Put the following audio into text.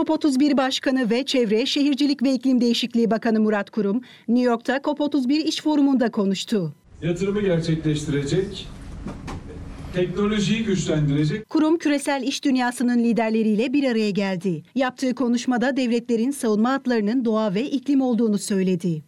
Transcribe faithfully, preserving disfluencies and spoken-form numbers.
COP otuz bir Başkanı ve Çevre, Şehircilik ve İklim Değişikliği Bakanı Murat Kurum, New York'ta COP otuz bir İş Forumu'nda konuştu. Yatırımı gerçekleştirecek, teknolojiyi güçlendirecek. Kurum, küresel iş dünyasının liderleriyle bir araya geldi. Yaptığı konuşmada devletlerin savunma hatlarının doğa ve iklim olduğunu söyledi.